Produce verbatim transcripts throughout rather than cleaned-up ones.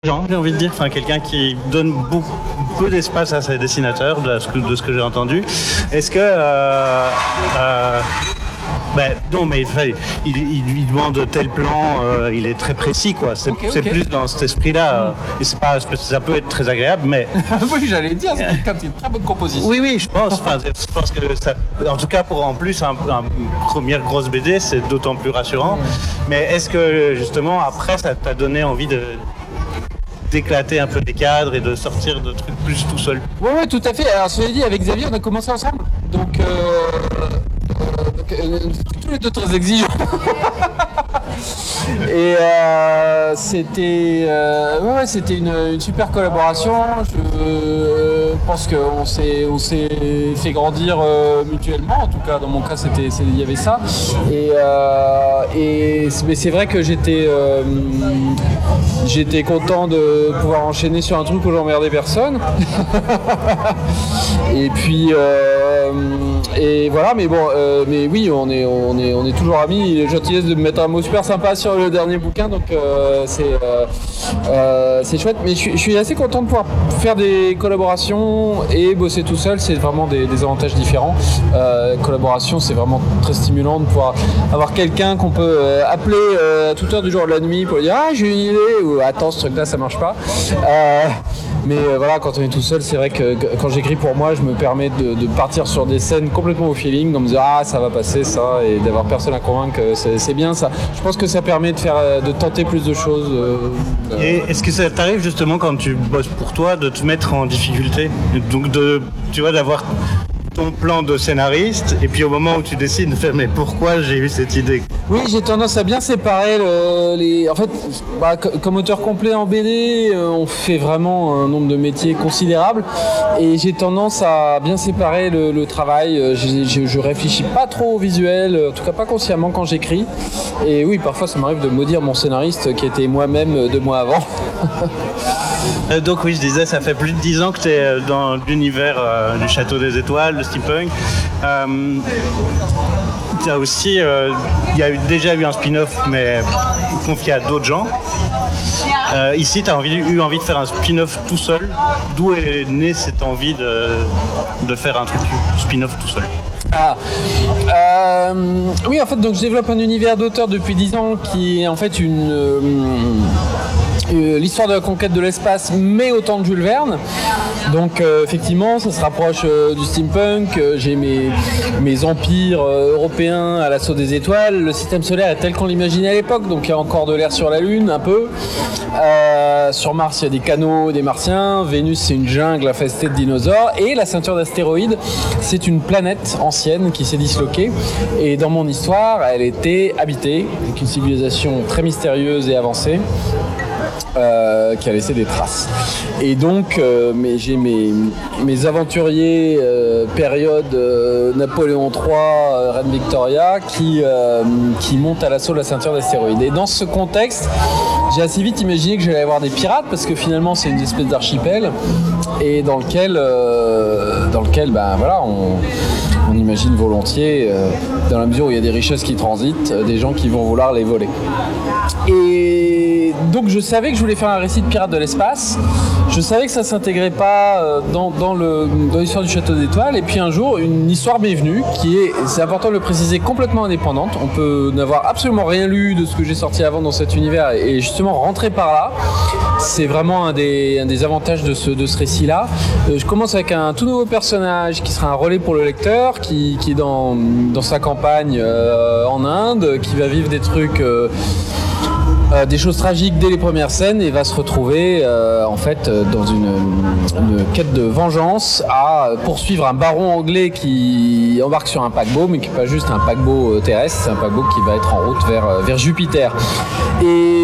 Genre, j'ai envie de dire, enfin quelqu'un qui donne beaucoup, peu d'espace à ses dessinateurs, de ce que, de ce que j'ai entendu. Est-ce que euh, euh, ben non, mais enfin, il, il lui demande tel plan, euh, il est très précis, quoi. C'est, okay, c'est okay. plus dans cet esprit-là. Euh, et c'est pas, ça peut être très agréable, mais. Oui, j'allais dire, c'est quelqu'un qui a une très bonne composition. Oui, oui, je pense. Enfin, je pense que ça, en tout cas, pour en plus un, un, une première grosse B D, c'est d'autant plus rassurant. Mais est-ce que justement après, ça t'a donné envie de d'éclater un peu des cadres et de sortir de trucs plus tout seul? Oui, ouais, tout à fait. Alors, cela dit, avec Xavier, on a commencé ensemble. Donc, euh, donc euh, tous les deux très exigeants. Et euh, c'était, euh, ouais, ouais, c'était une, une super collaboration. Je euh, pense qu'on s'est, on s'est fait grandir euh, mutuellement. En tout cas, dans mon cas, c'était, c'est, il y avait ça. Et, euh, et mais c'est vrai que j'étais, euh, j'étais content de pouvoir enchaîner sur un truc où j'emmerdais personne. Et puis, euh, et voilà. Mais bon, euh, mais oui, on est, on est, on est toujours amis. Il est gentillesse de me mettre un mot super sympa sur le dernier bouquin, donc euh, c'est, euh, euh, c'est chouette. Mais je suis, je suis assez content de pouvoir faire des collaborations et bosser tout seul. C'est vraiment des, des avantages différents. Euh, collaboration, c'est vraiment très stimulant de pouvoir avoir quelqu'un qu'on peut euh, appeler euh, à toute heure du jour ou de la nuit pour lui dire ah j'ai une idée ou attends ce truc là ça marche pas. Euh, Mais euh, voilà, quand on est tout seul, c'est vrai que, que quand j'écris pour moi, je me permets de, de partir sur des scènes complètement au feeling, de me dire ah ça va passer ça, et d'avoir personne à convaincre, c'est, c'est bien ça. Je pense que ça permet de faire, de tenter plus de choses. Euh, et est-ce que ça t'arrive justement quand tu bosses pour toi de te mettre en difficulté, donc de, tu vois, d'avoir ton plan de scénariste et puis au moment où tu décides de faire mais pourquoi j'ai eu cette idée? Oui, j'ai tendance à bien séparer le, les... En fait, bah, comme auteur complet en B D, euh, on fait vraiment un nombre de métiers considérable et j'ai tendance à bien séparer le, le travail. Je, je, je réfléchis pas trop au visuel, en tout cas pas consciemment quand j'écris. Et oui, parfois ça m'arrive de maudire mon scénariste qui était moi-même deux mois avant. Euh, donc oui, je disais, ça fait plus de dix ans que tu es dans l'univers euh, du Château des Étoiles, de steampunk. Euh, tu as aussi, il euh, y a eu, déjà eu un spin-off, mais confié à d'autres gens. Euh, ici, tu as envie, eu envie de faire un spin-off tout seul. D'où est née cette envie de, de faire un truc spin-off tout seul? Ah, euh, oui, en fait, donc je développe un univers d'auteur depuis dix ans qui est en fait une... Euh, l'histoire de la conquête de l'espace, mais au temps de Jules Verne. Donc euh, effectivement, ça se rapproche euh, du steampunk. Euh, j'ai mes, mes empires euh, européens à l'assaut des étoiles. Le système solaire est tel qu'on l'imaginait à l'époque, donc il y a encore de l'air sur la Lune, un peu. Euh, sur Mars, il y a des canaux, des Martiens. Vénus, c'est une jungle infestée de dinosaures. Et la ceinture d'astéroïdes, c'est une planète ancienne qui s'est disloquée. Et dans mon histoire, elle était habitée, avec une civilisation très mystérieuse et avancée. Euh, qui a laissé des traces. Et donc, euh, mais j'ai mes, mes aventuriers euh, période euh, Napoléon trois, euh, Reine Victoria, qui, euh, qui montent à l'assaut de la ceinture d'astéroïdes. Et dans ce contexte, j'ai assez vite imaginé que j'allais avoir des pirates, parce que finalement, c'est une espèce d'archipel, et dans lequel, euh, dans lequel ben, voilà, on, on imagine volontiers, euh, dans la mesure où il y a des richesses qui transitent, euh, des gens qui vont vouloir les voler. Et donc je savais que je voulais faire un récit de pirates de l'espace. Je savais que ça ne s'intégrait pas dans, dans, le, dans l'histoire du Château d'Étoiles. Et puis un jour, une histoire m'est venue qui est, c'est important de le préciser, complètement indépendante. On peut n'avoir absolument rien lu de ce que j'ai sorti avant dans cet univers et justement rentrer par là. C'est vraiment un des, un des avantages de ce, de ce récit-là. Euh, je commence avec un tout nouveau personnage qui sera un relais pour le lecteur, qui, qui est dans, dans sa campagne euh, en Inde, qui va vivre des trucs... Euh, Euh, des choses tragiques dès les premières scènes et va se retrouver euh, en fait dans une, une quête de vengeance à poursuivre un baron anglais qui embarque sur un paquebot, mais qui n'est pas juste un paquebot terrestre, c'est un paquebot qui va être en route vers, vers Jupiter. Et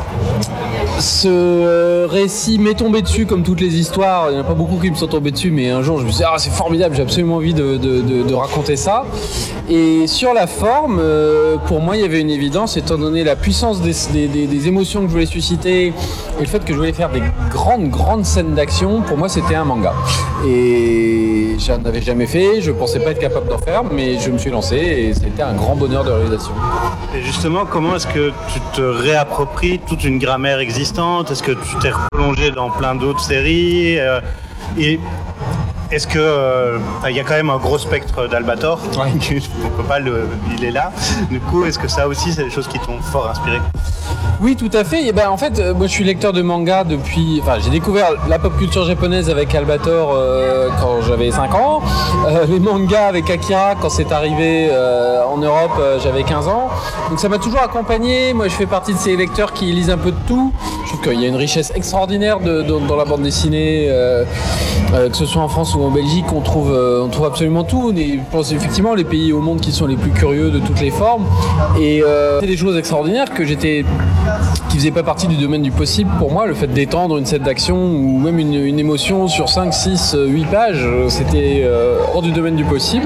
ce récit m'est tombé dessus comme toutes les histoires, il n'y en a pas beaucoup qui me sont tombés dessus, mais un jour je me suis dit ah c'est formidable, j'ai absolument envie de, de, de, de raconter ça. Et sur la forme, euh, pour moi il y avait une évidence, étant donné la puissance des, des, des, des émotions que je voulais susciter et le fait que je voulais faire des grandes grandes scènes d'action, pour moi c'était un manga. Et je n'en avais jamais fait, je ne pensais pas être capable d'en faire, mais je me suis lancé et c'était un grand bonheur de réalisation. Et justement, comment est-ce que tu te réappropries toute une grammaire existante assistante? Est-ce que tu t'es replongé dans plein d'autres séries? euh, Et est-ce que euh, il y a quand même un gros spectre d'Albator? Ouais. On peut pas le, il est là. Du coup, est-ce que ça aussi, c'est des choses qui t'ont fort inspiré? Oui, tout à fait. Et ben, en fait, euh, moi, je suis lecteur de manga depuis. Enfin, j'ai découvert la pop culture japonaise avec Albator euh, quand j'avais cinq ans. Euh, les mangas avec Akira quand c'est arrivé euh, en Europe, euh, j'avais quinze ans. Donc, ça m'a toujours accompagné. Moi, je fais partie de ces lecteurs qui lisent un peu de tout. Je trouve qu'il y a une richesse extraordinaire de, de, dans la bande dessinée, euh, euh, que ce soit en France ou en Belgique, on trouve, euh, on trouve absolument tout. Et je pense effectivement les pays au monde qui sont les plus curieux de toutes les formes. Et euh, c'est des choses extraordinaires que j'étais. qui faisait pas partie du domaine du possible pour moi, le fait d'étendre une scène d'action ou même une, une émotion sur cinq, six, huit pages, c'était euh, hors du domaine du possible.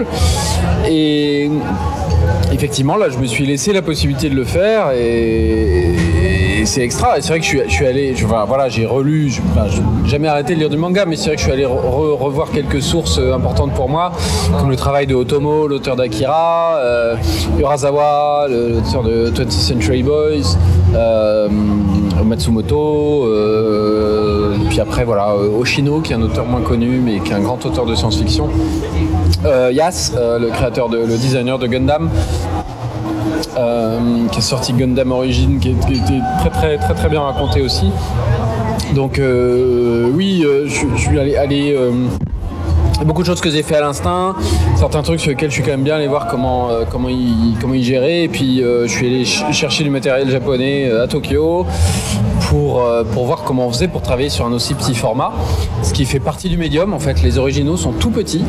Et effectivement, là, je me suis laissé la possibilité de le faire et, et c'est extra. Et c'est vrai que je suis, je suis allé, je, enfin, voilà, j'ai relu, je n'ai jamais arrêté de lire du manga, mais c'est vrai que je suis allé re, revoir quelques sources importantes pour moi, comme le travail de Otomo, l'auteur d'Akira, euh, Urasawa, l'auteur de twentieth Century Boys, euh, Matsumoto, euh, et puis après voilà, Oshino, qui est un auteur moins connu, mais qui est un grand auteur de science-fiction. Euh, Yas, euh, le créateur, de, le designer de Gundam, euh, qui a sorti Gundam Origin, qui était très très très très bien raconté aussi. Donc euh, oui, euh, je, je suis allé, allé euh, beaucoup de choses que j'ai fait à l'instinct, certains trucs sur lesquels je suis quand même bien allé voir comment euh, comment ils comment ils géraient. Et puis euh, je suis allé ch- chercher du matériel japonais euh, à Tokyo pour euh, pour voir comment on faisait pour travailler sur un aussi petit format, ce qui fait partie du médium. En fait, les originaux sont tout petits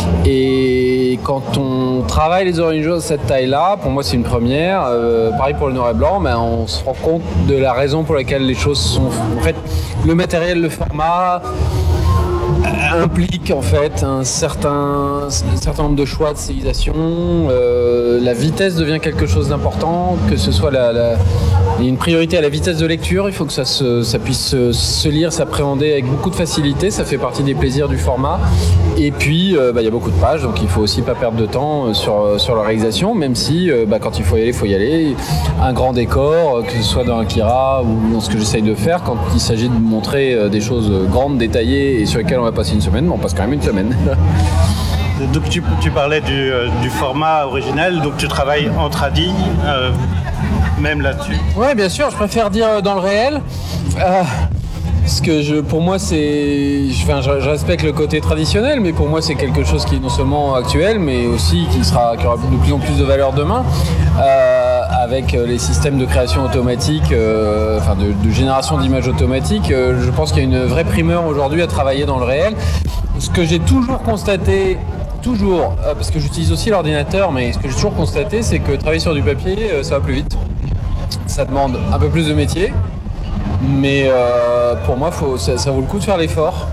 et quand on travaille les originaux de cette taille-là, pour moi c'est une première. Euh, pareil pour le noir et blanc, mais on se rend compte de la raison pour laquelle les choses sont. En fait, le matériel, le format implique en fait un certain, un certain nombre de choix de stylisation. Euh, la vitesse devient quelque chose d'important, que ce soit la, la, il y a une priorité à la vitesse de lecture. Il faut que ça, se, ça puisse se, se lire, s'appréhender avec beaucoup de facilité. Ça fait partie des plaisirs du format. Et puis, euh, bah, il y a beaucoup de pages, donc il faut aussi pas perdre de temps sur, sur la réalisation, même si euh, bah, quand il faut y aller, il faut y aller. Un grand décor, que ce soit dans Akira ou dans ce que j'essaye de faire, quand il s'agit de montrer des choses grandes, détaillées et sur lesquelles on va passer une semaine, mais on passe quand même une semaine. Donc tu, tu parlais du, euh, du format original, donc tu travailles en tradi, euh, même là-dessus. Oui, bien sûr, je préfère dire dans le réel. Euh, parce que je, pour moi, c'est, enfin, je, je respecte le côté traditionnel, mais pour moi, c'est quelque chose qui est non seulement actuel, mais aussi qui, sera, qui aura de plus en plus de valeur demain. Euh, avec les systèmes de création automatique, euh, enfin de, de génération d'images automatiques, euh, je pense qu'il y a une vraie primeur aujourd'hui à travailler dans le réel. Ce que j'ai toujours constaté, toujours, euh, parce que j'utilise aussi l'ordinateur, mais ce que j'ai toujours constaté, c'est que travailler sur du papier, euh, ça va plus vite. Ça demande un peu plus de métier, mais euh, pour moi, faut, ça, ça vaut le coup de faire l'effort.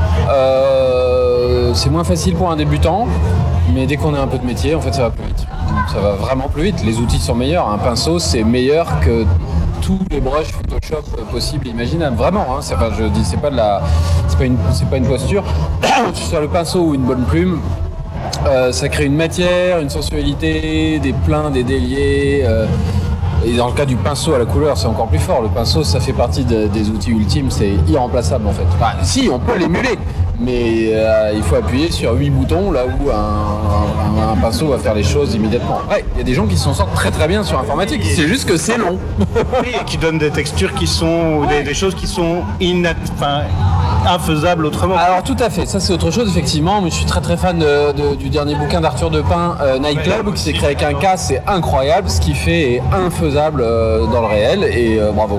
Euh, c'est moins facile pour un débutant, mais dès qu'on a un peu de métier, en fait, ça va plus vite. Ça va vraiment plus vite. Les outils sont meilleurs. Un pinceau, c'est meilleur que tous les brushes Photoshop possibles et imaginables. Vraiment, hein. C'est, enfin, je dis, c'est pas de la, c'est pas une, c'est pas une posture. Sur le pinceau ou une bonne plume, euh, ça crée une matière, une sensualité, des pleins, des déliés. Euh, et dans le cas du pinceau à la couleur, c'est encore plus fort. Le pinceau, ça fait partie de, des outils ultimes. C'est irremplaçable en fait. Enfin, si, on peut l'émuler. Mais euh, il faut appuyer sur huit boutons là où un, un, un pinceau va faire les choses immédiatement. Ouais, il y a des gens qui s'en sortent très très bien sur informatique, c'est juste que c'est long. Oui, et qui donnent des textures qui sont, ouais. des, des choses qui sont inat- enfin, infaisables autrement. Alors tout à fait, ça c'est autre chose effectivement, mais je suis très très fan de, de, du dernier bouquin d'Arthur Depin, euh, Night Club, qui s'est créé avec un K, c'est incroyable, ce qu'il fait est infaisable euh, dans le réel, et euh, bravo.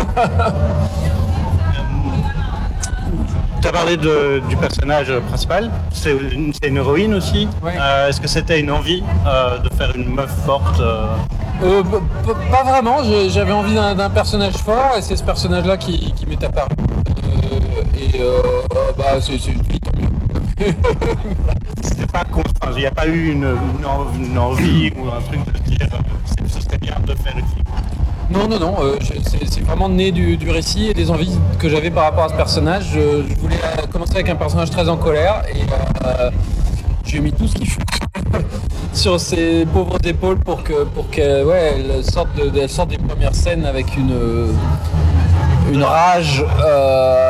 Tu as parlé de, du personnage principal, c'est une, c'est une héroïne aussi. Ouais. Euh, est-ce que c'était une envie euh, de faire une meuf forte euh... Euh, p- p- Pas vraiment, je, j'avais envie d'un, d'un personnage fort et c'est ce personnage-là qui, qui m'est apparu. Euh, et euh, bah, c'est, c'est une fille, tant mieux. C'était pas con, il n'y a pas eu une, une, une envie ou un truc de se dire euh, ce serait bien de faire une fille. Non, non, non, euh, je, c'est, c'est vraiment né du, du récit et des envies que j'avais par rapport à ce personnage. Je, je voulais euh, commencer avec un personnage très en colère et euh, j'ai mis tout ce qu'il faut sur ses pauvres épaules pour que, pour qu'elle ouais, elle sorte, de, elle sorte des premières scènes avec une, une rage. Euh,